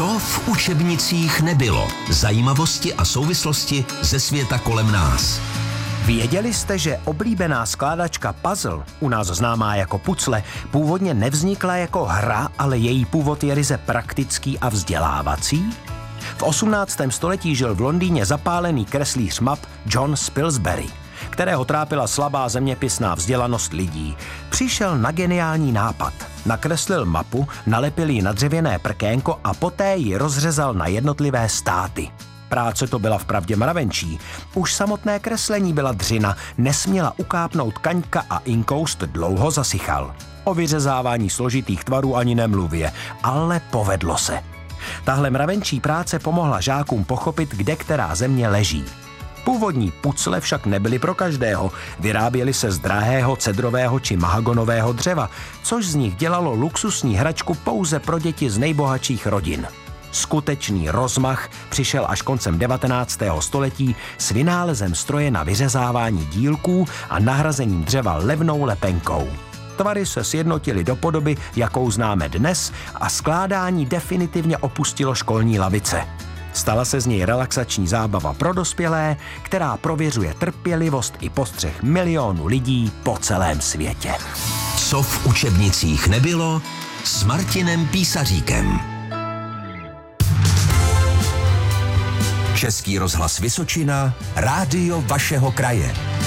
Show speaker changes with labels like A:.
A: Co v učebnicích nebylo? Zajímavosti a souvislosti ze světa kolem nás.
B: Věděli jste, že oblíbená skládačka puzzle, u nás známá jako pucle, původně nevznikla jako hra, ale její původ je ryze praktický a vzdělávací? V 18. století žil v Londýně zapálený kreslíř map John Spilsbury, kterého trápila slabá zeměpisná vzdělanost lidí. Přišel na geniální nápad. Nakreslil mapu, nalepil ji na dřevěné prkénko a poté ji rozřezal na jednotlivé státy. Práce to byla vpravdě mravenčí. Už samotné kreslení byla dřina, nesměla ukápnout kaňka a inkoust dlouho zasychal. O vyřezávání složitých tvarů ani nemluvě, ale povedlo se. Tahle mravenčí práce pomohla žákům pochopit, kde která země leží. Původní pucle však nebyly pro každého, vyráběly se z drahého cedrového či mahagonového dřeva, což z nich dělalo luxusní hračku pouze pro děti z nejbohatších rodin. Skutečný rozmach přišel až koncem 19. století s vynálezem stroje na vyřezávání dílků a nahrazením dřeva levnou lepenkou. Tvary se sjednotily do podoby, jakou známe dnes, a skládání definitivně opustilo školní lavice. Stala se z něj relaxační zábava pro dospělé, která prověřuje trpělivost i postřeh milionů lidí po celém světě.
A: Co v učebnicích nebylo s Martinem Písaříkem. Český rozhlas Vysočina, rádio vašeho kraje.